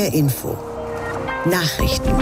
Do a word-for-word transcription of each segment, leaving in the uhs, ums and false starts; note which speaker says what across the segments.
Speaker 1: R Info. Nachrichten.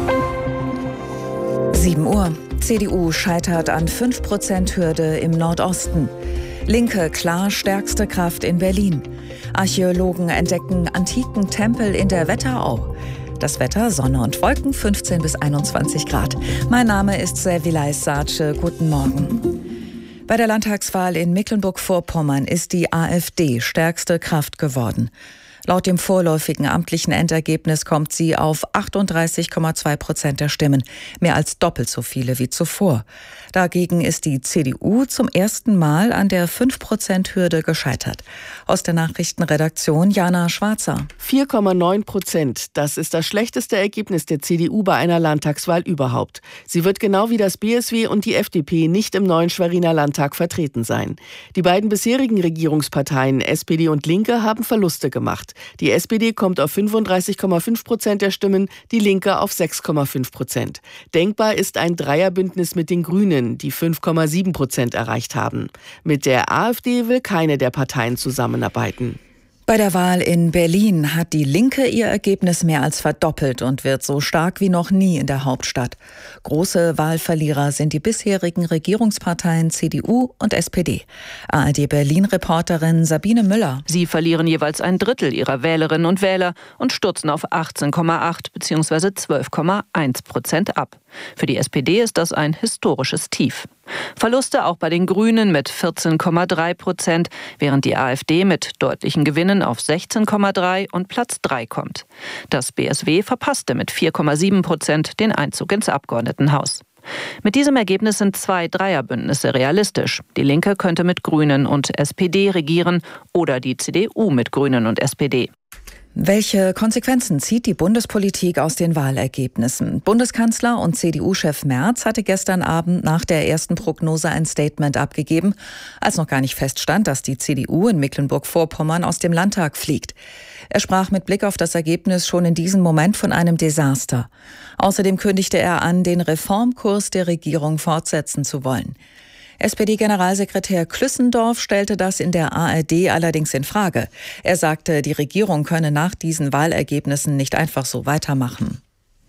Speaker 2: sieben Uhr. C D U scheitert an fünf Prozent Hürde im Nordosten. Linke klar stärkste Kraft in Berlin. Archäologen entdecken antiken Tempel in der Wetterau. Das Wetter, Sonne und Wolken, fünfzehn bis einundzwanzig Grad. Mein Name ist Servilay Sace. Guten Morgen. Bei der Landtagswahl in Mecklenburg-Vorpommern ist die AfD stärkste Kraft geworden. Laut dem vorläufigen amtlichen Endergebnis kommt sie auf achtunddreißig Komma zwei Prozent der Stimmen, mehr als doppelt so viele wie zuvor. Dagegen ist die C D U zum ersten Mal an der fünf Prozent Hürde gescheitert. Aus der Nachrichtenredaktion Jana Schwarzer.
Speaker 3: vier Komma neun Prozent, das ist das schlechteste Ergebnis der C D U bei einer Landtagswahl überhaupt. Sie wird genau wie das B S W und die F D P nicht im neuen Schweriner Landtag vertreten sein. Die beiden bisherigen Regierungsparteien S P D und Linke haben Verluste gemacht. Die S P D kommt auf fünfunddreißig Komma fünf Prozent der Stimmen, die Linke auf sechs Komma fünf Prozent. Denkbar ist ein Dreierbündnis mit den Grünen, die fünf Komma sieben Prozent erreicht haben. Mit der AfD will keine der Parteien zusammenarbeiten.
Speaker 2: Bei der Wahl in Berlin hat die Linke ihr Ergebnis mehr als verdoppelt und wird so stark wie noch nie in der Hauptstadt. Große Wahlverlierer sind die bisherigen Regierungsparteien C D U und S P D. A R D Berlin-Reporterin Sabine Müller.
Speaker 4: Sie verlieren jeweils ein Drittel ihrer Wählerinnen und Wähler und stürzen auf achtzehn Komma acht bzw. zwölf Komma eins Prozent ab. Für die S P D ist das ein historisches Tief. Verluste auch bei den Grünen mit vierzehn Komma drei Prozent, während die AfD mit deutlichen Gewinnen auf sechzehn Komma drei und Platz drei kommt. Das B S W verpasste mit vier Komma sieben Prozent den Einzug ins Abgeordnetenhaus. Mit diesem Ergebnis sind zwei Dreierbündnisse realistisch. Die Linke könnte mit Grünen und S P D regieren oder die C D U mit Grünen und S P D.
Speaker 2: Welche Konsequenzen zieht die Bundespolitik aus den Wahlergebnissen? Bundeskanzler und C D U-Chef Merz hatte gestern Abend nach der ersten Prognose ein Statement abgegeben, als noch gar nicht feststand, dass die C D U in Mecklenburg-Vorpommern aus dem Landtag fliegt. Er sprach mit Blick auf das Ergebnis schon in diesem Moment von einem Desaster. Außerdem kündigte er an, den Reformkurs der Regierung fortsetzen zu wollen. S P D-Generalsekretär Klüssendorf stellte das in der A R D allerdings in Frage. Er sagte, die Regierung könne nach diesen Wahlergebnissen nicht einfach so weitermachen.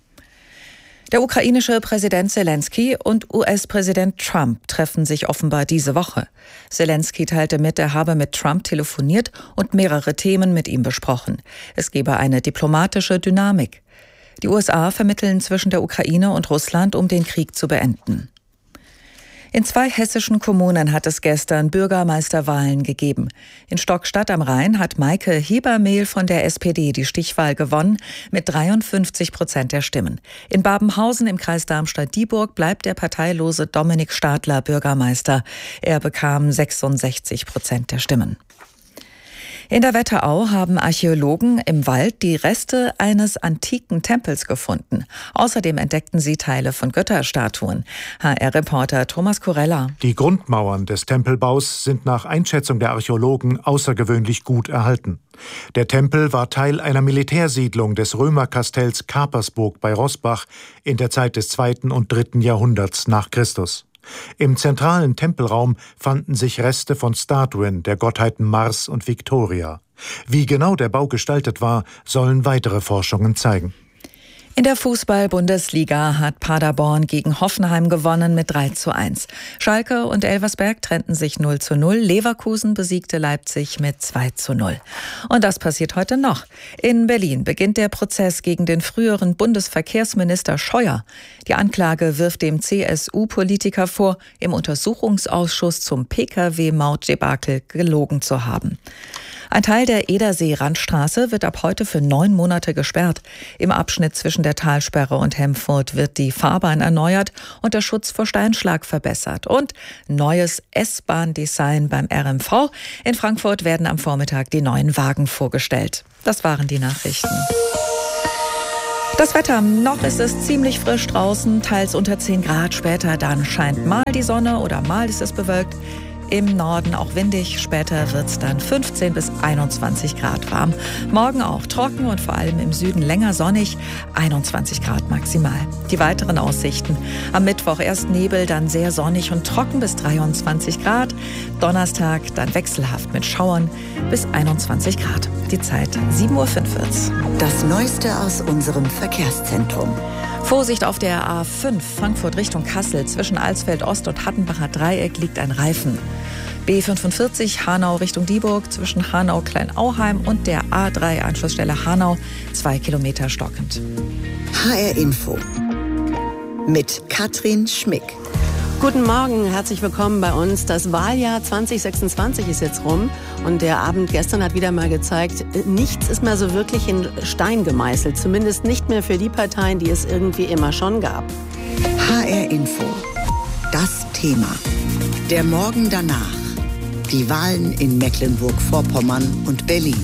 Speaker 2: Der ukrainische Präsident Zelensky und U S-Präsident Trump treffen sich offenbar diese Woche. Zelensky teilte mit, er habe mit Trump telefoniert und mehrere Themen mit ihm besprochen. Es gebe eine diplomatische Dynamik. Die U S A vermitteln zwischen der Ukraine und Russland, um den Krieg zu beenden. In zwei hessischen Kommunen hat es gestern Bürgermeisterwahlen gegeben. In Stockstadt am Rhein hat Maike Hebermehl von der S P D die Stichwahl gewonnen mit dreiundfünfzig Prozent der Stimmen. In Babenhausen im Kreis Darmstadt-Dieburg bleibt der parteilose Dominik Stadler Bürgermeister. Er bekam sechsundsechzig Prozent der Stimmen. In der Wetterau haben Archäologen im Wald die Reste eines antiken Tempels gefunden. Außerdem entdeckten sie Teile von Götterstatuen. H R-Reporter Thomas Kurella.
Speaker 5: Die Grundmauern des Tempelbaus sind nach Einschätzung der Archäologen außergewöhnlich gut erhalten. Der Tempel war Teil einer Militärsiedlung des Römerkastells Kapersburg bei Roßbach in der Zeit des zweiten und dritten Jahrhunderts nach Christus. Im zentralen Tempelraum fanden sich Reste von Statuen der Gottheiten Mars und Victoria. Wie genau der Bau gestaltet war, sollen weitere Forschungen zeigen.
Speaker 2: In der Fußball-Bundesliga hat Paderborn gegen Hoffenheim gewonnen mit drei zu eins. Schalke und Elversberg trennten sich null zu null. Leverkusen besiegte Leipzig mit zwei zu null. Und das passiert heute noch. In Berlin beginnt der Prozess gegen den früheren Bundesverkehrsminister Scheuer. Die Anklage wirft dem C S U-Politiker vor, im Untersuchungsausschuss zum P K W-Mautdebakel gelogen zu haben. Ein Teil der Edersee-Randstraße wird ab heute für neun Monate gesperrt. Im Abschnitt zwischen der Talsperre und Hemfurt wird die Fahrbahn erneuert und der Schutz vor Steinschlag verbessert. Und neues S-Bahn-Design beim R M V. In Frankfurt werden am Vormittag die neuen Wagen vorgestellt. Das waren die Nachrichten. Das Wetter, noch ist es ziemlich frisch draußen, teils unter zehn Grad. Später dann scheint mal die Sonne oder mal ist es bewölkt. Im Norden auch windig, später wird es dann fünfzehn bis einundzwanzig Grad warm. Morgen auch trocken und vor allem im Süden länger sonnig, einundzwanzig Grad maximal. Die weiteren Aussichten: am Mittwoch erst Nebel, dann sehr sonnig und trocken bis dreiundzwanzig Grad. Donnerstag dann wechselhaft mit Schauern bis einundzwanzig Grad. Die Zeit sieben Uhr fünf wird's.
Speaker 1: Das Neueste aus unserem Verkehrszentrum.
Speaker 2: Vorsicht auf der A fünf Frankfurt Richtung Kassel. Zwischen Alsfeld Ost und Hattenbacher Dreieck liegt ein Reifen. B fünfundvierzig Hanau Richtung Dieburg. Zwischen Hanau-Kleinauheim und der A drei Anschlussstelle Hanau. Zwei Kilometer stockend.
Speaker 1: H R Info mit Katrin Schmick.
Speaker 6: Guten Morgen, herzlich willkommen bei uns. Das Wahljahr zwanzig sechsundzwanzig ist jetzt rum und der Abend gestern hat wieder mal gezeigt, nichts ist mehr so wirklich in Stein gemeißelt. Zumindest nicht mehr für die Parteien, die es irgendwie immer schon gab.
Speaker 1: H R Info. Das Thema. Der Morgen danach. Die Wahlen in Mecklenburg-Vorpommern und Berlin.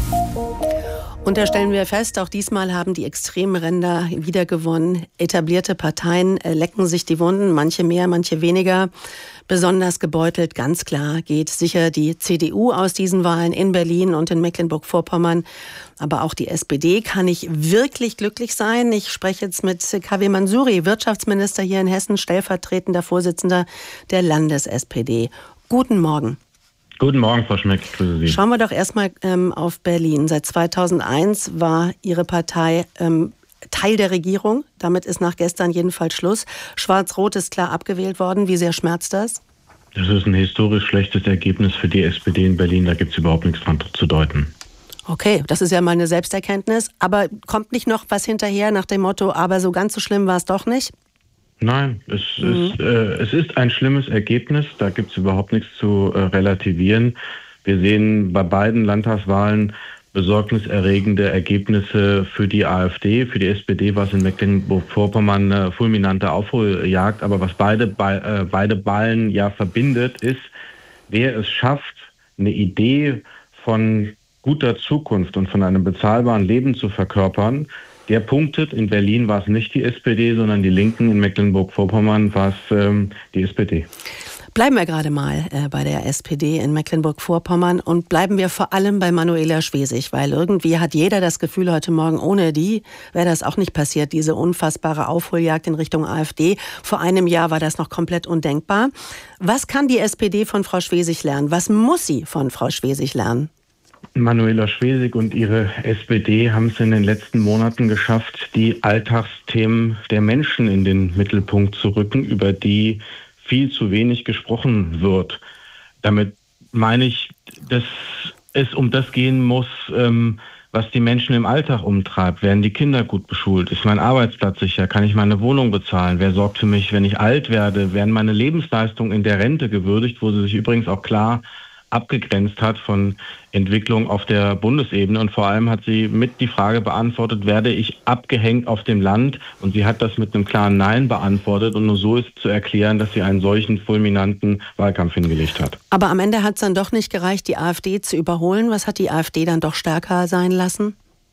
Speaker 6: Und da stellen wir fest, auch diesmal haben die Extremränder wieder gewonnen. Etablierte Parteien lecken sich die Wunden, manche mehr, manche weniger. Besonders gebeutelt, ganz klar, geht sicher die C D U aus diesen Wahlen in Berlin und in Mecklenburg-Vorpommern. Aber auch die S P D kann nicht wirklich glücklich sein. Ich spreche jetzt mit K W Mansouri, Wirtschaftsminister hier in Hessen, stellvertretender Vorsitzender der Landes-S P D. Guten Morgen.
Speaker 7: Guten Morgen, Frau Schmick, ich grüße Sie.
Speaker 6: Schauen wir doch erstmal ähm, auf Berlin. Seit zweitausendeins war Ihre Partei ähm, Teil der Regierung. Damit ist nach gestern jedenfalls Schluss. Schwarz-Rot ist klar abgewählt worden. Wie sehr schmerzt das?
Speaker 7: Das ist ein historisch schlechtes Ergebnis für die S P D in Berlin. Da gibt es überhaupt nichts dran zu deuten.
Speaker 6: Okay, das ist ja mal eine Selbsterkenntnis. Aber kommt nicht noch was hinterher nach dem Motto, aber so ganz so schlimm war es doch nicht?
Speaker 7: Nein, es,
Speaker 6: Mhm.
Speaker 7: ist, äh, es ist ein schlimmes Ergebnis. Da gibt es überhaupt nichts zu äh, relativieren. Wir sehen bei beiden Landtagswahlen besorgniserregende Ergebnisse für die AfD. Für die S P D war es in Mecklenburg-Vorpommern eine fulminante Aufholjagd. Aber was beide, be äh, beide Wahlen ja verbindet, ist, wer es schafft, eine Idee von guter Zukunft und von einem bezahlbaren Leben zu verkörpern, der punktet. In Berlin war es nicht die S P D, sondern die Linken. In Mecklenburg-Vorpommern war es ähm, die S P D.
Speaker 6: Bleiben wir gerade mal äh, bei der S P D in Mecklenburg-Vorpommern und bleiben wir vor allem bei Manuela Schwesig, weil irgendwie hat jeder das Gefühl, heute Morgen ohne die wäre das auch nicht passiert, diese unfassbare Aufholjagd in Richtung AfD. Vor einem Jahr war das noch komplett undenkbar. Was kann die S P D von Frau Schwesig lernen? Was muss sie von Frau Schwesig lernen?
Speaker 7: Manuela Schwesig und ihre S P D haben es in den letzten Monaten geschafft, die Alltagsthemen der Menschen in den Mittelpunkt zu rücken, über die viel zu wenig gesprochen wird. Damit meine ich, dass es um das gehen muss, ähm, was die Menschen im Alltag umtreibt. Werden die Kinder gut beschult? Ist mein Arbeitsplatz sicher? Kann ich meine Wohnung bezahlen? Wer sorgt für mich, wenn ich alt werde? Werden meine Lebensleistungen in der Rente gewürdigt, wo sie sich übrigens auch klar abgegrenzt hat von Entwicklung auf der Bundesebene. Und vor allem hat sie mit die Frage beantwortet, werde ich abgehängt auf dem Land? Und sie hat das mit einem klaren Nein beantwortet. Und nur so ist zu erklären, dass sie einen solchen fulminanten Wahlkampf hingelegt hat.
Speaker 6: Aber am Ende hat es dann doch nicht gereicht, die AfD zu überholen. Was hat die AfD dann doch stärker sein lassen?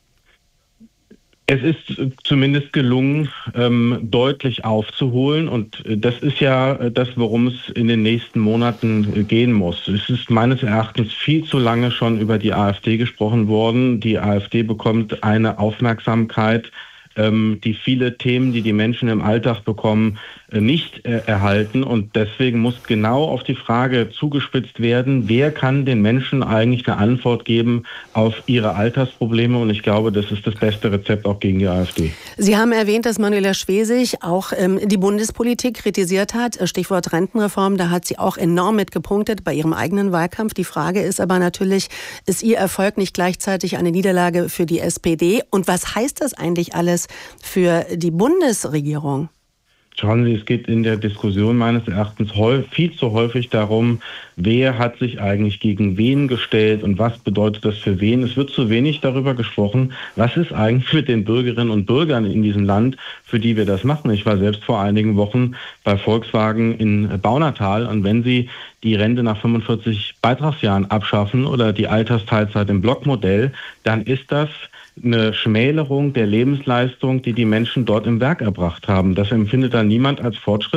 Speaker 7: Es ist zumindest gelungen, ähm, deutlich aufzuholen. Und das ist ja das, worum es in den nächsten Monaten gehen muss. Es ist meines Erachtens viel zu lange schon über die AfD gesprochen worden. Die AfD bekommt eine Aufmerksamkeit, ähm, die viele Themen, die die Menschen im Alltag bekommen, äh, nicht äh, erhalten. Und deswegen muss genau auf die Frage zugespitzt werden, wer kann den Menschen eigentlich eine Antwort geben auf ihre Alltagsprobleme? Und ich glaube, das ist das beste Rezept auch gegen die AfD.
Speaker 6: Sie haben erwähnt, dass Manuela Schwesig auch ähm, die Bundespolitik kritisiert hat. Stichwort Rentenreform, da hat sie auch enorm mit gepunktet bei ihrem eigenen Wahlkampf. Die Frage ist aber natürlich, ist ihr Erfolg nicht gleichzeitig eine Niederlage für die S P D? Und was heißt das eigentlich alles für die Bundesregierung?
Speaker 7: Schauen Sie, es geht in der Diskussion meines Erachtens viel zu häufig darum, wer hat sich eigentlich gegen wen gestellt und was bedeutet das für wen. Es wird zu wenig darüber gesprochen, was ist eigentlich mit den Bürgerinnen und Bürgern in diesem Land, für die wir das machen. Ich war selbst vor einigen Wochen bei Volkswagen in Baunatal und wenn Sie die Rente nach fünfundvierzig Beitragsjahren abschaffen oder die Altersteilzeit im Blockmodell, dann ist das eine Schmälerung der Lebensleistung, die die Menschen dort im Werk erbracht haben. Das empfindet dann niemand als Fortschritt.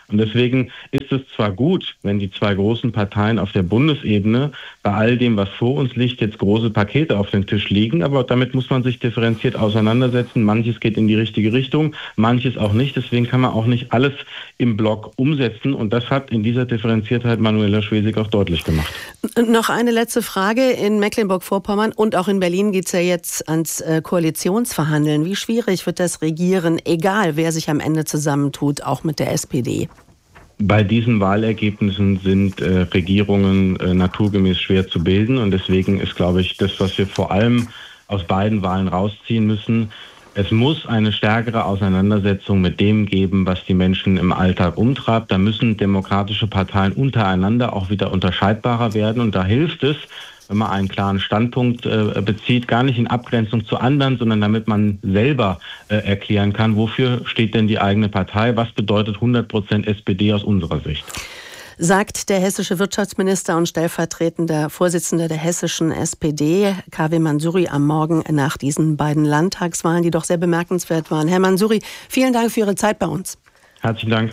Speaker 7: Und deswegen ist es zwar gut, wenn die zwei großen Parteien auf der Bundesebene bei all dem, was vor uns liegt, jetzt große Pakete auf den Tisch liegen, aber damit muss man sich differenziert auseinandersetzen. Manches geht in die richtige Richtung, manches auch nicht. Deswegen kann man auch nicht alles im Block umsetzen. Und das hat in dieser Differenziertheit Manuela Schwesig auch deutlich gemacht.
Speaker 6: Noch eine letzte Frage. In Mecklenburg-Vorpommern und auch in Berlin geht es ja jetzt ans äh, Koalitionsverhandeln. Wie schwierig wird das Regieren, egal wer sich am Ende zusammentut, auch mit der S P D?
Speaker 7: Bei diesen Wahlergebnissen sind äh, Regierungen äh, naturgemäß schwer zu bilden. Und deswegen ist, glaube ich, das, was wir vor allem aus beiden Wahlen rausziehen müssen, es muss eine stärkere Auseinandersetzung mit dem geben, was die Menschen im Alltag umtreibt. Da müssen demokratische Parteien untereinander auch wieder unterscheidbarer werden. Und da hilft es, wenn man einen klaren Standpunkt äh, bezieht, gar nicht in Abgrenzung zu anderen, sondern damit man selber äh, erklären kann, wofür steht denn die eigene Partei, was bedeutet hundert Prozent S P D aus unserer Sicht.
Speaker 6: Sagt der hessische Wirtschaftsminister und stellvertretender Vorsitzender der hessischen S P D, Kaveh Mansouri, am Morgen nach diesen beiden Landtagswahlen, die doch sehr bemerkenswert waren. Herr Mansouri, vielen Dank für Ihre Zeit bei uns.
Speaker 7: Herzlichen Dank.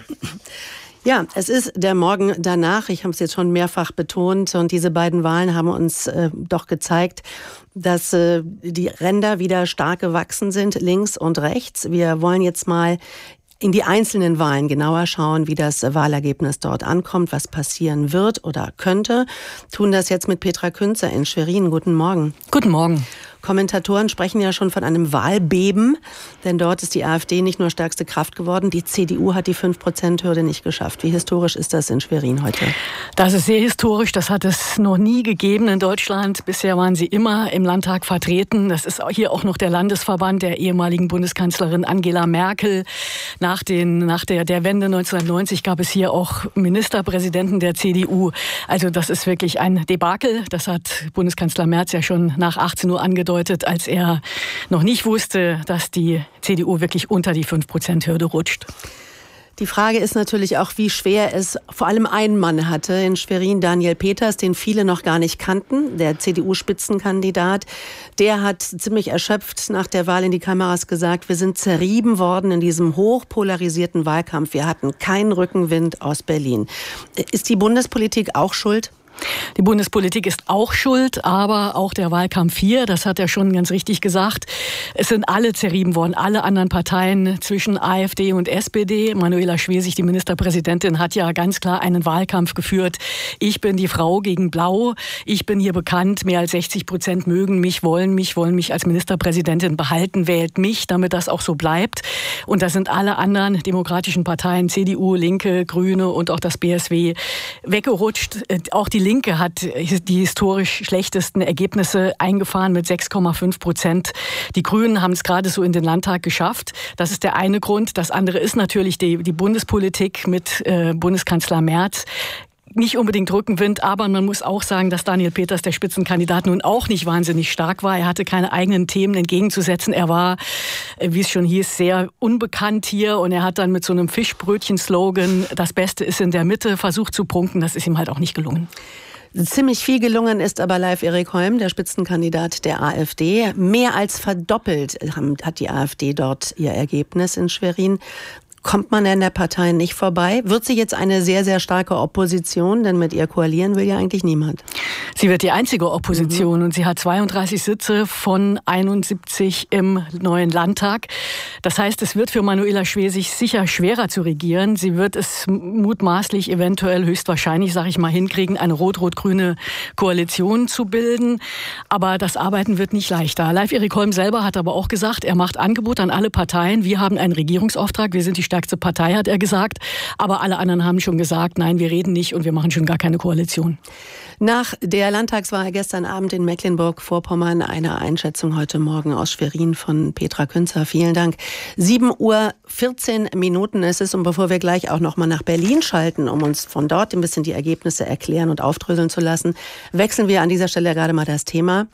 Speaker 6: Ja, es ist der Morgen danach. Ich habe es jetzt schon mehrfach betont. Und diese beiden Wahlen haben uns äh, doch gezeigt, dass äh, die Ränder wieder stark gewachsen sind, links und rechts. Wir wollen jetzt mal in die einzelnen Wahlen genauer schauen, wie das Wahlergebnis dort ankommt, was passieren wird oder könnte. Tun das jetzt mit Petra Künzer in Schwerin. Guten Morgen.
Speaker 8: Guten Morgen.
Speaker 6: Kommentatoren sprechen ja schon von einem Wahlbeben, denn dort ist die AfD nicht nur stärkste Kraft geworden, die C D U hat die fünf Prozent Hürde nicht geschafft. Wie historisch ist das in Schwerin heute?
Speaker 8: Das ist sehr historisch, das hat es noch nie gegeben in Deutschland. Bisher waren sie immer im Landtag vertreten. Das ist hier auch noch der Landesverband der ehemaligen Bundeskanzlerin Angela Merkel. Nach, den, nach der, der Wende neunzehnhundertneunzig gab es hier auch Ministerpräsidenten der C D U. Also das ist wirklich ein Debakel. Das hat Bundeskanzler Merz ja schon nach achtzehn Uhr angedeutet, als er noch nicht wusste, dass die C D U wirklich unter die fünf Prozent Hürde rutscht.
Speaker 6: Die Frage ist natürlich auch, wie schwer es vor allem ein Mann hatte in Schwerin, Daniel Peters, den viele noch gar nicht kannten, der C D U-Spitzenkandidat. Der hat ziemlich erschöpft nach der Wahl in die Kameras gesagt, wir sind zerrieben worden in diesem hochpolarisierten Wahlkampf. Wir hatten keinen Rückenwind aus Berlin. Ist die Bundespolitik auch schuld?
Speaker 8: Die Bundespolitik ist auch schuld, aber auch der Wahlkampf hier, das hat er schon ganz richtig gesagt. Es sind alle zerrieben worden, alle anderen Parteien zwischen AfD und S P D. Manuela Schwesig, die Ministerpräsidentin, hat ja ganz klar einen Wahlkampf geführt. Ich bin die Frau gegen Blau. Ich bin hier bekannt. Mehr als sechzig Prozent mögen mich, wollen mich, wollen mich als Ministerpräsidentin behalten. Wählt mich, damit das auch so bleibt. Und da sind alle anderen demokratischen Parteien, C D U, Linke, Grüne und auch das B S W, weggerutscht. Auch die Linke hat die historisch schlechtesten Ergebnisse eingefahren mit sechs Komma fünf Prozent. Die Grünen haben es gerade so in den Landtag geschafft. Das ist der eine Grund. Das andere ist natürlich die, die Bundespolitik mit äh, Bundeskanzler Merz. Nicht unbedingt Rückenwind, aber man muss auch sagen, dass Daniel Peters, der Spitzenkandidat, nun auch nicht wahnsinnig stark war. Er hatte keine eigenen Themen entgegenzusetzen. Er war, wie es schon hieß, sehr unbekannt hier und er hat dann mit so einem Fischbrötchen-Slogan, das Beste ist in der Mitte, versucht zu prunken. Das ist ihm halt auch nicht gelungen.
Speaker 6: Ziemlich viel gelungen ist aber Leif Erik Holm, der Spitzenkandidat der AfD. Mehr als verdoppelt hat die AfD dort ihr Ergebnis in Schwerin. Kommt man an der Partei nicht vorbei? Wird sie jetzt eine sehr, sehr starke Opposition? Denn mit ihr koalieren will ja eigentlich niemand.
Speaker 8: Sie wird die einzige Opposition mhm. und sie hat zweiunddreißig Sitze von einundsiebzig im neuen Landtag. Das heißt, es wird für Manuela Schwesig sicher schwerer zu regieren. Sie wird es mutmaßlich, eventuell, höchstwahrscheinlich, sage ich mal, hinkriegen, eine rot-rot-grüne Koalition zu bilden. Aber das Arbeiten wird nicht leichter. Leif Erik Holm selber hat aber auch gesagt, er macht Angebot an alle Parteien. Wir haben einen Regierungsauftrag, wir sind die stärkste Partei, hat er gesagt. Aber alle anderen haben schon gesagt, nein, wir reden nicht und wir machen schon gar keine Koalition.
Speaker 6: Nach der Landtagswahl gestern Abend in Mecklenburg-Vorpommern eine Einschätzung heute Morgen aus Schwerin von Petra Künzer. Vielen Dank. sieben Uhr vierzehn Minuten ist es. Und bevor wir gleich auch noch mal nach Berlin schalten, um uns von dort ein bisschen die Ergebnisse erklären und aufdröseln zu lassen, wechseln wir an dieser Stelle gerade mal das Thema.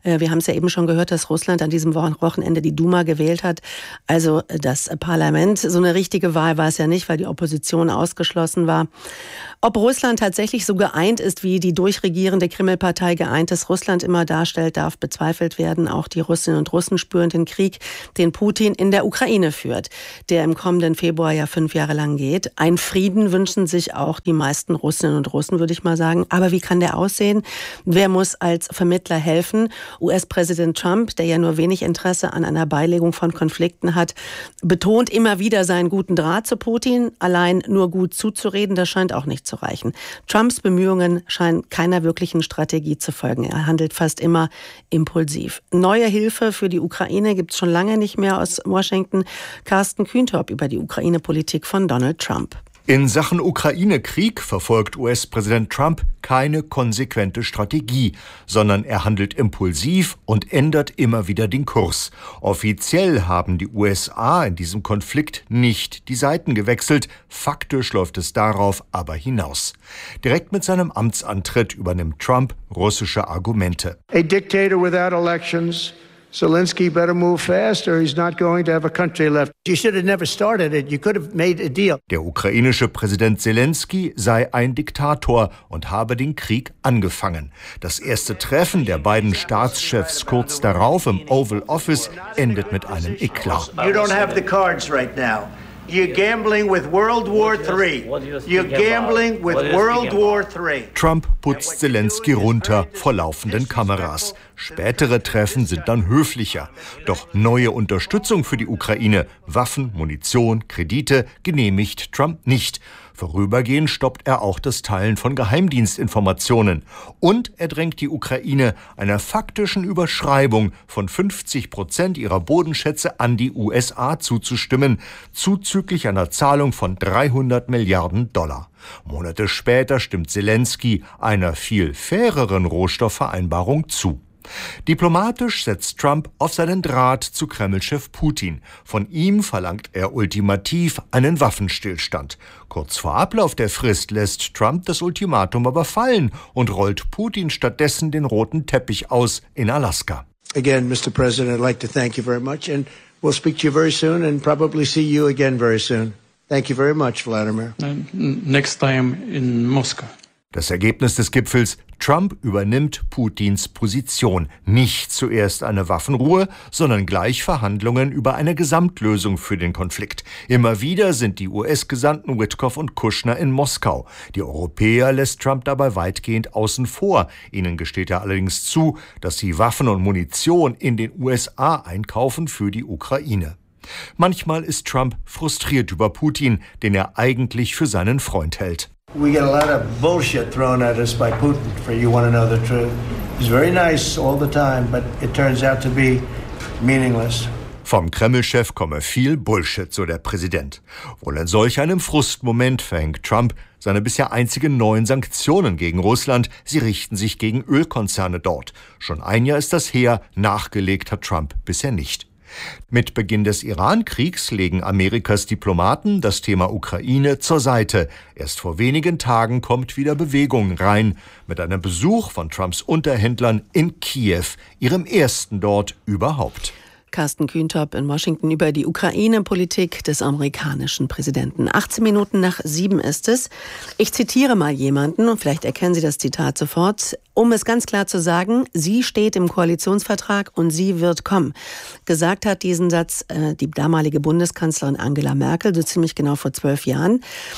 Speaker 6: Wir haben es ja eben schon gehört, dass Russland an diesem Wochenende die Duma gewählt hat. Also das Parlament. So eine richtige Wahl war es ja nicht, weil die Opposition ausgeschlossen war. Ob Russland tatsächlich so geeint ist, wie die durchregierende Kreml-Partei geeintes Russland immer darstellt, darf bezweifelt werden. Auch die Russinnen und Russen spüren den Krieg, den Putin in der Ukraine führt, der im kommenden Februar ja fünf Jahre lang geht. Ein Frieden wünschen sich auch die meisten Russinnen und Russen, würde ich mal sagen. Aber wie kann der aussehen? Wer muss als Vermittler helfen? U S-Präsident Trump, der ja nur wenig Interesse an einer Beilegung von Konflikten hat, betont immer wieder seinen guten Draht zu Putin. Allein nur gut zuzureden, das scheint auch nicht zu reichen. Trumps Bemühungen scheinen keiner wirklichen Strategie zu folgen. Er handelt fast immer impulsiv. Neue Hilfe für die Ukraine gibt es schon lange nicht mehr aus Washington. Carsten Kühntorp über die Ukraine-Politik von Donald Trump.
Speaker 9: In Sachen Ukraine-Krieg verfolgt U S-Präsident Trump keine konsequente Strategie, sondern er handelt impulsiv und ändert immer wieder den Kurs. Offiziell haben die U S A in diesem Konflikt nicht die Seiten gewechselt, faktisch läuft es darauf aber hinaus. Direkt mit seinem Amtsantritt übernimmt Trump russische Argumente.
Speaker 10: A dictator without elections. Zelensky better move fast or he's not going to have a country left. You should have never started it. You could have made a deal.
Speaker 9: Der ukrainische Präsident Zelensky sei ein Diktator und habe den Krieg angefangen. Das erste Treffen der beiden Staatschefs kurz darauf im Oval Office endet mit einem Eklat.
Speaker 10: You don't have the cards right now. You're gambling with World War three. You're gambling with World War three.
Speaker 9: Trump putzt Zelensky runter vor laufenden Kameras. Spätere Treffen sind dann höflicher. Doch neue Unterstützung für die Ukraine, Waffen, Munition, Kredite genehmigt Trump nicht. Vorübergehend stoppt er auch das Teilen von Geheimdienstinformationen. Und er drängt die Ukraine einer faktischen Überschreibung von fünfzig Prozent ihrer Bodenschätze an die U S A zuzustimmen, zuzüglich einer Zahlung von dreihundert Milliarden Dollar. Monate später stimmt Zelensky einer viel faireren Rohstoffvereinbarung zu. Diplomatisch setzt Trump auf seinen Draht zu Kreml-Chef Putin. Von ihm verlangt er ultimativ einen Waffenstillstand. Kurz vor Ablauf der Frist lässt Trump das Ultimatum aber fallen und rollt Putin stattdessen den roten Teppich aus in Alaska.
Speaker 10: Again, Mister President, I'd like to thank you very much and we'll speak to you very soon and probably see you again very soon. Thank you very much, Vladimir.
Speaker 11: Next time in Moscow.
Speaker 9: Das Ergebnis des Gipfels: Trump übernimmt Putins Position. Nicht zuerst eine Waffenruhe, sondern gleich Verhandlungen über eine Gesamtlösung für den Konflikt. Immer wieder sind die U S-Gesandten Witkoff und Kushner in Moskau. Die Europäer lässt Trump dabei weitgehend außen vor. Ihnen gesteht er allerdings zu, dass sie Waffen und Munition in den U S A einkaufen für die Ukraine. Manchmal ist Trump frustriert über Putin, den er eigentlich für seinen Freund hält.
Speaker 10: We get a lot of bullshit thrown at us by Putin, for you want to know the truth. He's very nice all the time, but it turns out to be meaningless.
Speaker 9: Vom Kreml-Chef komme viel Bullshit, so der Präsident. Wohl in solch einem Frustmoment verhängt Trump seine bisher einzigen neuen Sanktionen gegen Russland. Sie richten sich gegen Ölkonzerne dort. Schon ein Jahr ist das her, nachgelegt hat Trump bisher nicht. Mit Beginn des Iran-Kriegs legen Amerikas Diplomaten das Thema Ukraine zur Seite. Erst vor wenigen Tagen kommt wieder Bewegung rein, mit einem Besuch von Trumps Unterhändlern in Kiew, ihrem ersten dort überhaupt.
Speaker 6: Carsten Kühntorp in Washington über die Ukraine-Politik des amerikanischen Präsidenten. achtzehn Minuten nach sieben ist es. Ich zitiere mal jemanden, und vielleicht erkennen Sie das Zitat sofort, um es ganz klar zu sagen: Sie steht im Koalitionsvertrag und sie wird kommen. Gesagt hat diesen Satz äh, die damalige Bundeskanzlerin Angela Merkel, so ziemlich genau vor zwölf Jahren.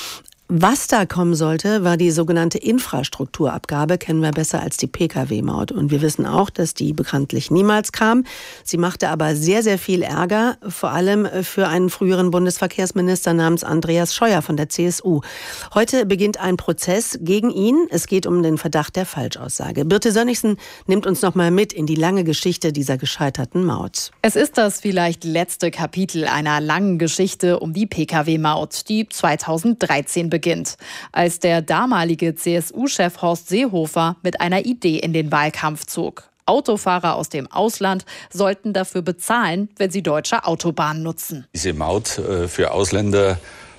Speaker 6: Was da kommen sollte, war die sogenannte Infrastrukturabgabe, kennen wir besser als die Pkw-Maut. Und wir wissen auch, dass die bekanntlich niemals kam. Sie machte aber sehr, sehr viel Ärger, vor allem für einen früheren Bundesverkehrsminister namens Andreas Scheuer von der C S U. Heute beginnt ein Prozess gegen ihn. Es geht um den Verdacht der Falschaussage. Birte Sönnigsen nimmt uns noch mal mit in die lange Geschichte dieser gescheiterten Maut.
Speaker 12: Es ist das vielleicht letzte Kapitel einer langen Geschichte um die Pkw-Maut, die zweitausenddreizehn beginnt, als der damalige C S U-Chef Horst Seehofer mit einer Idee in den Wahlkampf zog. Autofahrer aus dem Ausland sollten dafür bezahlen, wenn sie deutsche Autobahnen nutzen.
Speaker 13: Diese Maut für Ausländer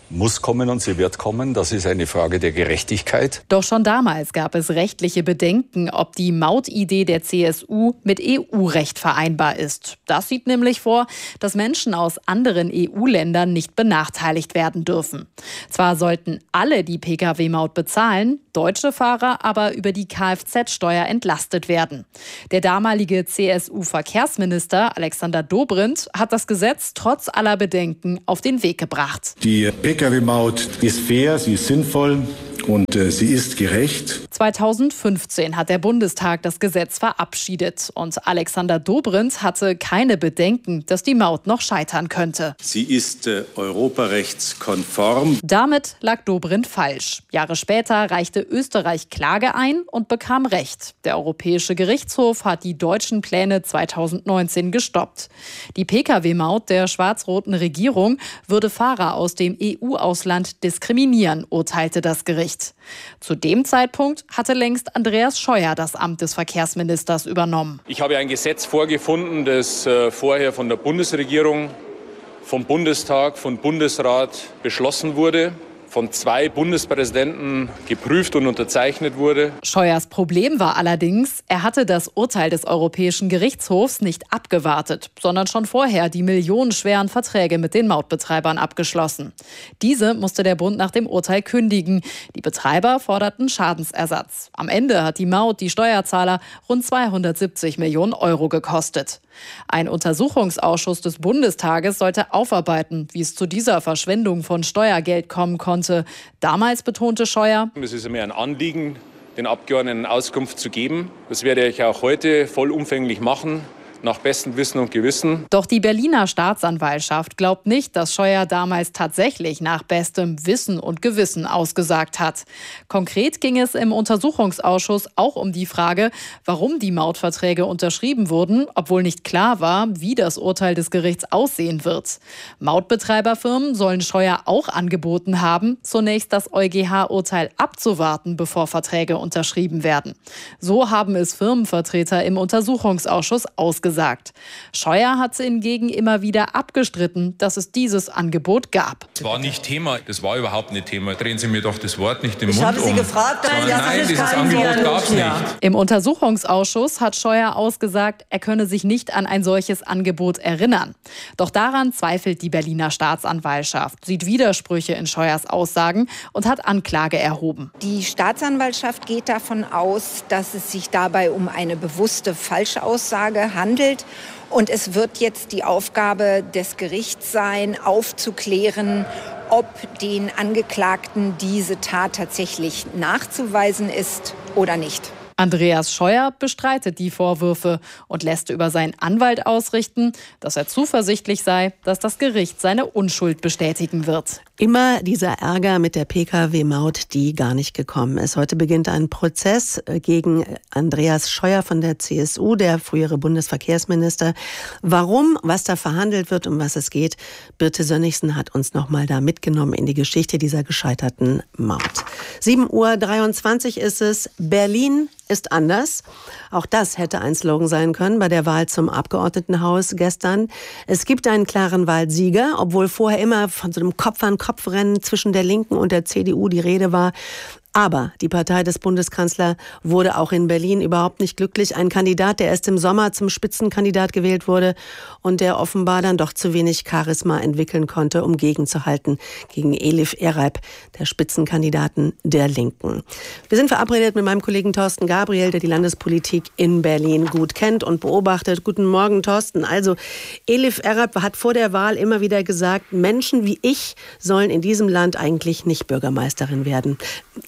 Speaker 13: muss kommen und sie wird kommen. Das ist eine Frage der Gerechtigkeit.
Speaker 12: Doch schon damals gab es rechtliche Bedenken, ob die Mautidee der C S U mit E U-Recht vereinbar ist. Das sieht nämlich vor, dass Menschen aus anderen E U-Ländern nicht benachteiligt werden dürfen. Zwar sollten alle die Pkw-Maut bezahlen, deutsche Fahrer aber über die Kfz-Steuer entlastet werden. Der damalige C S U-Verkehrsminister Alexander Dobrindt hat das Gesetz trotz aller Bedenken auf den Weg gebracht.
Speaker 14: Die Pkw-Maut ist fair, sie ist sinnvoll und äh, sie ist gerecht.
Speaker 12: zweitausendfünfzehn hat der Bundestag das Gesetz verabschiedet und Alexander Dobrindt hatte keine Bedenken, dass die Maut noch scheitern könnte.
Speaker 14: Sie ist äh, europarechtskonform.
Speaker 12: Damit lag Dobrindt falsch. Jahre später reichte Österreich Klage ein und bekam Recht. Der Europäische Gerichtshof hat die deutschen Pläne zweitausendneunzehn gestoppt. Die Pkw-Maut der schwarz-roten Regierung würde Fahrer aus dem E U-Ausland diskriminieren, urteilte das Gericht. Zu dem Zeitpunkt hatte längst Andreas Scheuer das Amt des Verkehrsministers übernommen.
Speaker 15: Ich habe ein Gesetz vorgefunden, das äh, vorher von der Bundesregierung, vom Bundestag, vom Bundesrat beschlossen wurde, von zwei Bundespräsidenten geprüft und unterzeichnet wurde.
Speaker 12: Scheuers Problem war allerdings, er hatte das Urteil des Europäischen Gerichtshofs nicht abgewartet, sondern schon vorher die millionenschweren Verträge mit den Mautbetreibern abgeschlossen. Diese musste der Bund nach dem Urteil kündigen. Die Betreiber forderten Schadensersatz. Am Ende hat die Maut die Steuerzahler rund zweihundertsiebzig Millionen Euro gekostet. Ein Untersuchungsausschuss des Bundestages sollte aufarbeiten, wie es zu dieser Verschwendung von Steuergeld kommen konnte. Damals betonte Scheuer:
Speaker 15: Es ist mir ein Anliegen, den Abgeordneten Auskunft zu geben. Das werde ich auch heute vollumfänglich machen, nach bestem Wissen und Gewissen.
Speaker 12: Doch die Berliner Staatsanwaltschaft glaubt nicht, dass Scheuer damals tatsächlich nach bestem Wissen und Gewissen ausgesagt hat. Konkret ging es im Untersuchungsausschuss auch um die Frage, warum die Mautverträge unterschrieben wurden, obwohl nicht klar war, wie das Urteil des Gerichts aussehen wird. Mautbetreiberfirmen sollen Scheuer auch angeboten haben, zunächst das EuGH-Urteil abzuwarten, bevor Verträge unterschrieben werden. So haben es Firmenvertreter im Untersuchungsausschuss ausgesagt. Gesagt. Scheuer hat hingegen immer wieder abgestritten, dass es dieses Angebot gab.
Speaker 16: Das war nicht Thema, das war überhaupt nicht Thema. Drehen Sie mir doch das Wort nicht im
Speaker 17: ich
Speaker 16: Mund
Speaker 17: habe Sie
Speaker 16: um.
Speaker 17: gefragt,
Speaker 16: war,
Speaker 17: ja,
Speaker 16: nein, dieses Angebot gab es nicht.
Speaker 12: Im Untersuchungsausschuss hat Scheuer ausgesagt, er könne sich nicht an ein solches Angebot erinnern. Doch daran zweifelt die Berliner Staatsanwaltschaft, sieht Widersprüche in Scheuers Aussagen und hat Anklage erhoben.
Speaker 18: Die Staatsanwaltschaft geht davon aus, dass es sich dabei um eine bewusste Falschaussage handelt. Und es wird jetzt die Aufgabe des Gerichts sein, aufzuklären, ob den Angeklagten diese Tat tatsächlich nachzuweisen ist oder nicht.
Speaker 12: Andreas Scheuer bestreitet die Vorwürfe und lässt über seinen Anwalt ausrichten, dass er zuversichtlich sei, dass das Gericht seine Unschuld bestätigen wird.
Speaker 6: Immer dieser Ärger mit der Pkw-Maut, die gar nicht gekommen ist. Heute beginnt ein Prozess gegen Andreas Scheuer von der C S U, der frühere Bundesverkehrsminister. Warum, was da verhandelt wird, um was es geht, Birte Sönnigsen hat uns noch mal da mitgenommen in die Geschichte dieser gescheiterten Maut. sieben Uhr dreiundzwanzig ist es. Berlin ist anders. Auch das hätte ein Slogan sein können bei der Wahl zum Abgeordnetenhaus gestern. Es gibt einen klaren Wahlsieger, obwohl vorher immer von so einem Kopf-an-Kopf-Rennen zwischen der Linken und der C D U die Rede war. Aber die Partei des Bundeskanzlers wurde auch in Berlin überhaupt nicht glücklich. Ein Kandidat, der erst im Sommer zum Spitzenkandidat gewählt wurde und der offenbar dann doch zu wenig Charisma entwickeln konnte, um gegenzuhalten gegen Elif Erayb, der Spitzenkandidaten der Linken. Wir sind verabredet mit meinem Kollegen Thorsten Gabriel, der die Landespolitik in Berlin gut kennt und beobachtet. Guten Morgen, Thorsten. Also Elif Erayb hat vor der Wahl immer wieder gesagt, Menschen wie ich sollen in diesem Land eigentlich nicht Bürgermeisterin werden.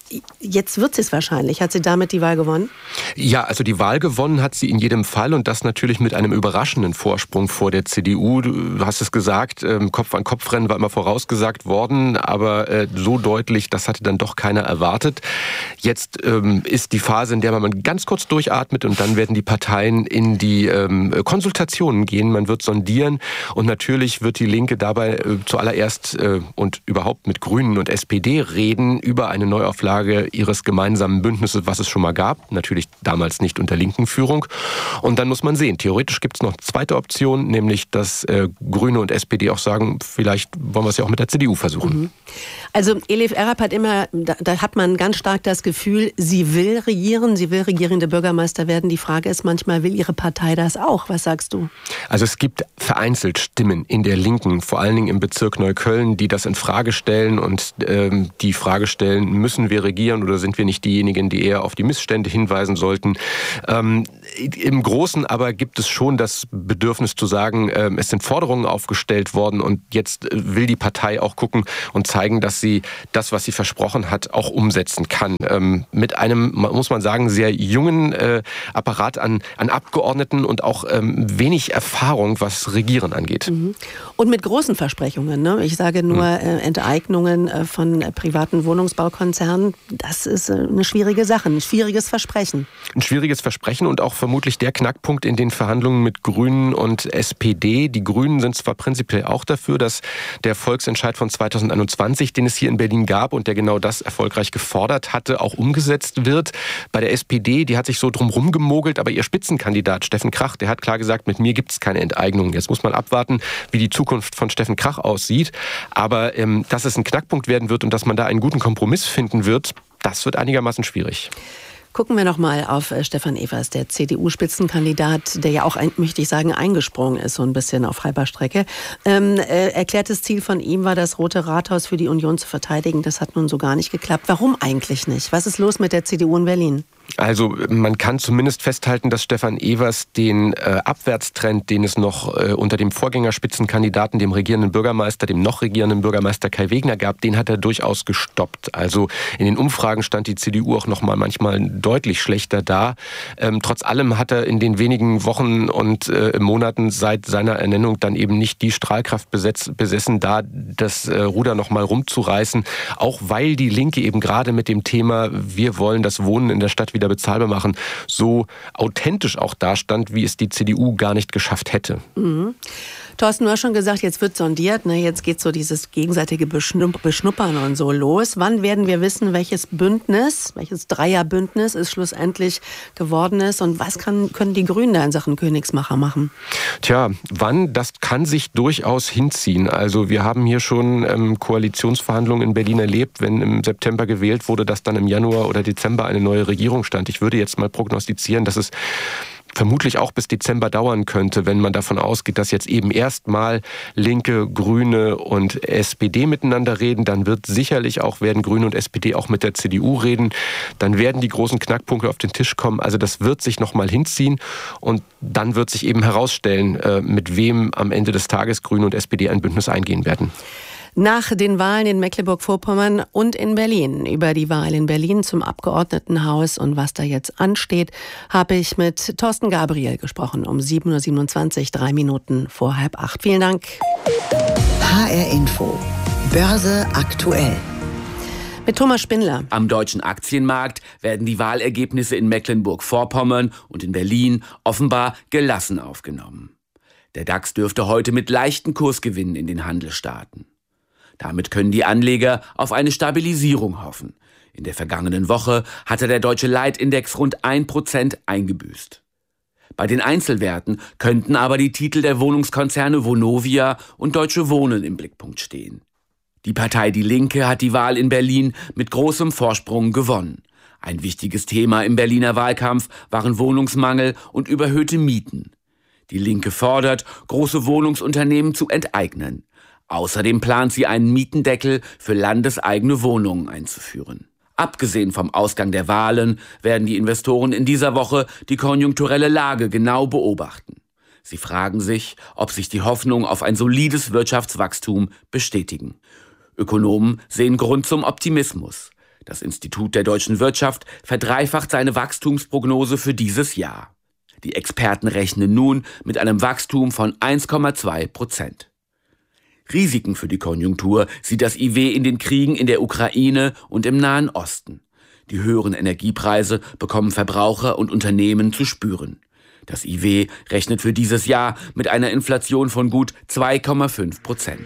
Speaker 6: Jetzt wird sie es wahrscheinlich. Hat sie damit die Wahl gewonnen?
Speaker 19: Ja, also die Wahl gewonnen hat sie in jedem Fall und das natürlich mit einem überraschenden Vorsprung vor der C D U. Du hast es gesagt, Kopf-an-Kopf-Rennen war immer vorausgesagt worden, aber so deutlich, das hatte dann doch keiner erwartet. Jetzt ähm, ist die Phase, in der man ganz kurz durchatmet und dann werden die Parteien in die ähm, Konsultationen gehen. Man wird sondieren und natürlich wird die Linke dabei äh, zuallererst äh, und überhaupt mit Grünen und S P D reden über eine Neuauflage Frage ihres gemeinsamen Bündnisses, was es schon mal gab. Natürlich damals nicht unter linken Führung. Und dann muss man sehen, theoretisch gibt es noch eine zweite Option, nämlich dass äh, Grüne und S P D auch sagen, vielleicht wollen wir es ja auch mit der C D U versuchen.
Speaker 6: Mhm. Also Elif Erhab hat immer, da, da hat man ganz stark das Gefühl, sie will regieren, sie will regierende Bürgermeister werden. Die Frage ist manchmal, will ihre Partei das auch? Was sagst du?
Speaker 19: Also es gibt vereinzelt Stimmen in der Linken, vor allen Dingen im Bezirk Neukölln, die das in Frage stellen und ähm, die Frage stellen, müssen wir regieren oder sind wir nicht diejenigen, die eher auf die Missstände hinweisen sollten? Ähm, im Großen aber gibt es schon das Bedürfnis zu sagen, ähm, es sind Forderungen aufgestellt worden und jetzt will die Partei auch gucken und zeigen, dass sie das, was sie versprochen hat, auch umsetzen kann. Ähm, mit einem, muss man sagen, sehr jungen äh, Apparat an, an Abgeordneten und auch ähm, wenig Erfahrung, was Regieren angeht.
Speaker 6: Mhm. Und mit großen Versprechungen. Ne? Ich sage nur mhm. äh, Enteignungen äh, von äh, privaten Wohnungsbaukonzernen. Das ist äh, eine schwierige Sache, ein schwieriges Versprechen.
Speaker 19: Ein schwieriges Versprechen und auch vermutlich der Knackpunkt in den Verhandlungen mit Grünen und S P D. Die Grünen sind zwar prinzipiell auch dafür, dass der Volksentscheid von zweitausendeinundzwanzig, den es hier in Berlin gab und der genau das erfolgreich gefordert hatte, auch umgesetzt wird. Bei der S P D, die hat sich so drum rumgemogelt, aber ihr Spitzenkandidat Steffen Krach, der hat klar gesagt, mit mir gibt es keine Enteignung. Jetzt muss man abwarten, wie die Zukunft von Steffen Krach aussieht. Aber ähm, dass es ein Knackpunkt werden wird und dass man da einen guten Kompromiss finden wird, das wird einigermaßen schwierig.
Speaker 6: Gucken wir noch mal auf äh, Stefan Evers, der C D U-Spitzenkandidat, der ja auch, ein, möchte ich sagen, eingesprungen ist, so ein bisschen auf halber Strecke. Ähm, äh, erklärtes Ziel von ihm war, das Rote Rathaus für die Union zu verteidigen. Das hat nun so gar nicht geklappt. Warum eigentlich nicht? Was ist los mit der C D U in Berlin?
Speaker 19: Also man kann zumindest festhalten, dass Stefan Evers den äh, Abwärtstrend, den es noch äh, unter dem Vorgängerspitzenkandidaten, dem regierenden Bürgermeister, dem noch regierenden Bürgermeister Kai Wegner gab, den hat er durchaus gestoppt. Also in den Umfragen stand die C D U auch noch mal manchmal deutlich schlechter da. Ähm, trotz allem hat er in den wenigen Wochen und äh, Monaten seit seiner Ernennung dann eben nicht die Strahlkraft besetz, besessen, da das äh, Ruder noch mal rumzureißen. Auch weil die Linke eben gerade mit dem Thema, wir wollen das Wohnen in der Stadt wieder bezahlbar machen, so authentisch auch dastand, wie es die C D U gar nicht geschafft hätte.
Speaker 6: Mhm. Thorsten, du hast schon gesagt, jetzt wird sondiert, ne? Jetzt geht so dieses gegenseitige Beschnuppern und so los. Wann werden wir wissen, welches Bündnis, welches Dreierbündnis es schlussendlich geworden ist und was kann, können die Grünen da in Sachen Königsmacher machen?
Speaker 19: Tja, wann, das kann sich durchaus hinziehen. Also wir haben hier schon ähm, Koalitionsverhandlungen in Berlin erlebt, wenn im September gewählt wurde, dass dann im Januar oder Dezember eine neue Regierung stand. Ich würde jetzt mal prognostizieren, dass es vermutlich auch bis Dezember dauern könnte, wenn man davon ausgeht, dass jetzt eben erstmal Linke, Grüne und S P D miteinander reden. Dann wird sicherlich auch, werden Grüne und S P D auch mit der C D U reden. Dann werden die großen Knackpunkte auf den Tisch kommen. Also das wird sich nochmal hinziehen und dann wird sich eben herausstellen, mit wem am Ende des Tages Grüne und S P D ein Bündnis eingehen werden.
Speaker 6: Nach den Wahlen in Mecklenburg-Vorpommern und in Berlin, über die Wahl in Berlin zum Abgeordnetenhaus und was da jetzt ansteht, habe ich mit Thorsten Gabriel gesprochen um sieben Uhr siebenundzwanzig, drei Minuten vor halb acht. Vielen Dank.
Speaker 1: H R Info. Börse aktuell.
Speaker 6: Mit Thomas Spindler.
Speaker 17: Am deutschen Aktienmarkt werden die Wahlergebnisse in Mecklenburg-Vorpommern und in Berlin offenbar gelassen aufgenommen. Der DAX dürfte heute mit leichten Kursgewinnen in den Handel starten. Damit können die Anleger auf eine Stabilisierung hoffen. In der vergangenen Woche hatte der deutsche Leitindex rund ein Prozent eingebüßt. Bei den Einzelwerten könnten aber die Titel der Wohnungskonzerne Vonovia und Deutsche Wohnen im Blickpunkt stehen. Die Partei Die Linke hat die Wahl in Berlin mit großem Vorsprung gewonnen. Ein wichtiges Thema im Berliner Wahlkampf waren Wohnungsmangel und überhöhte Mieten. Die Linke fordert, große Wohnungsunternehmen zu enteignen. Außerdem plant sie einen Mietendeckel für landeseigene Wohnungen einzuführen. Abgesehen vom Ausgang der Wahlen werden die Investoren in dieser Woche die konjunkturelle Lage genau beobachten. Sie fragen sich, ob sich die Hoffnungen auf ein solides Wirtschaftswachstum bestätigen. Ökonomen sehen Grund zum Optimismus. Das Institut der deutschen Wirtschaft verdreifacht seine Wachstumsprognose für dieses Jahr. Die Experten rechnen nun mit einem Wachstum von eins Komma zwei Prozent. Risiken für die Konjunktur sieht das I W in den Kriegen in der Ukraine und im Nahen Osten. Die höheren Energiepreise bekommen Verbraucher und Unternehmen zu spüren. Das I W rechnet für dieses Jahr mit einer Inflation von gut zwei Komma fünf Prozent.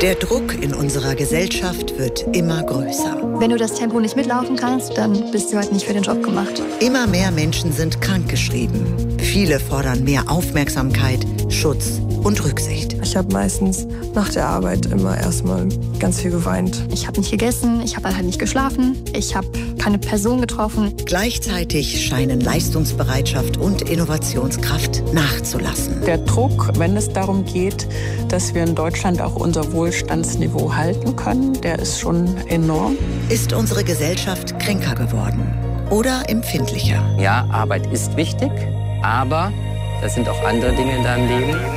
Speaker 1: Der Druck in unserer Gesellschaft wird immer größer.
Speaker 20: Wenn du das Tempo nicht mitlaufen kannst, dann bist du halt nicht für den Job gemacht.
Speaker 1: Immer mehr Menschen sind krankgeschrieben. Viele fordern mehr Aufmerksamkeit, Schutz und Rücksicht.
Speaker 21: Ich habe meistens nach der Arbeit immer erstmal ganz viel geweint.
Speaker 20: Ich habe nicht gegessen, ich habe halt nicht geschlafen, ich habe keine Person getroffen.
Speaker 1: Gleichzeitig scheinen Leistungsbereitschaft und Innovationskraft nachzulassen.
Speaker 22: Der Druck, wenn es darum geht, dass wir in Deutschland auch unser Wohlstandsniveau halten können, der ist schon enorm.
Speaker 1: Ist unsere Gesellschaft kränker geworden oder empfindlicher?
Speaker 23: Ja, Arbeit ist wichtig, aber das sind auch andere Dinge in deinem Leben.